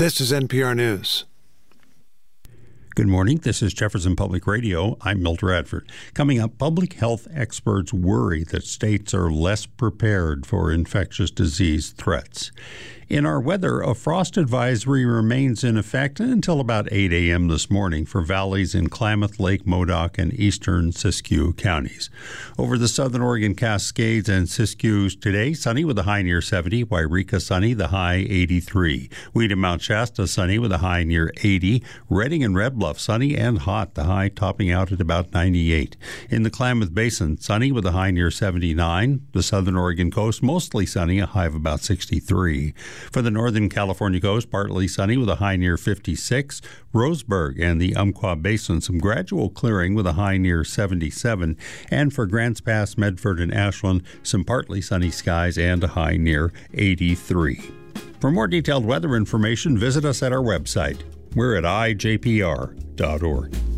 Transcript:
This is NPR News. Good morning. This is Jefferson Public Radio. I'm Milt Radford. Coming up, public health experts worry that states are less prepared for infectious disease threats. In our weather, a frost advisory remains in effect until about 8 a.m. this morning for valleys in Klamath, Lake Modoc, and eastern Siskiyou counties. Over the southern Oregon Cascades and Siskiyou today, sunny with a high near 70. Wairika sunny, the high 83. Weed and Mount Shasta sunny with a high near 80. Redding and Red Bluff sunny and hot, the high topping out at about 98. In the Klamath Basin, sunny with a high near 79. The southern Oregon coast, mostly sunny, a high of about 63. For the northern California coast, partly sunny with a high near 56. Roseburg and the Umpqua Basin, some gradual clearing with a high near 77. And for Grants Pass, Medford, and Ashland, some partly sunny skies and a high near 83. For more detailed weather information, visit us at our website. We're at ijpr.org.